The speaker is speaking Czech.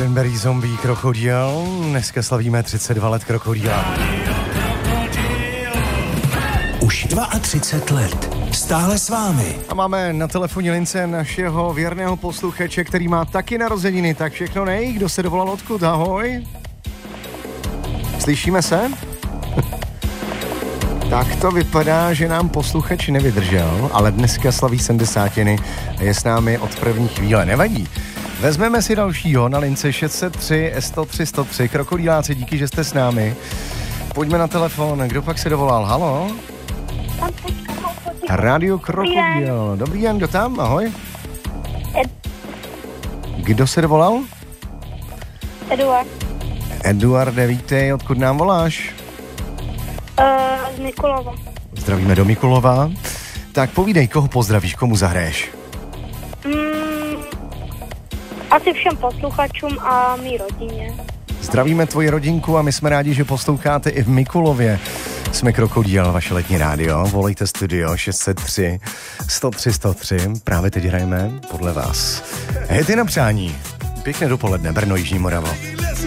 Cranberry Zombie Krokodil. Dneska slavíme 32 let Krokodila. Už 32 let. Stále s vámi. A máme na telefonní lince našeho věrného posluchače, který má taky narozeniny. Tak všechno nej, kdo se dovolal odkud? Ahoj. Slyšíme se? Tak to vypadá, že nám posluchač nevydržel, ale dneska slaví 70 a je s námi od první chvíle. Nevadí. Vezmeme si dalšího na lince 603 103 103. Krokodýláci, díky, že jste s námi. Pojďme na telefon. Kdo pak se dovolal? Haló? Rádio Krokodýl. Dobrý den, kdo tam? Ahoj. Kdo se dovolal? Eduard. Eduarde, vítej, odkud nám voláš? Z Mikulova. Zdravíme do Mikulova. Tak povídej, koho pozdravíš, komu zahraješ? Asi všem posluchačům a mý rodině. Zdravíme tvoji rodinku a my jsme rádi, že posloucháte i v Mikulově. Jsme Krokodýl, vaše letní rádio. Volejte studio 603 103 103. Právě teď hrajeme podle vás. Hity na přání. Pěkné dopoledne, Brno, Jižní Morava.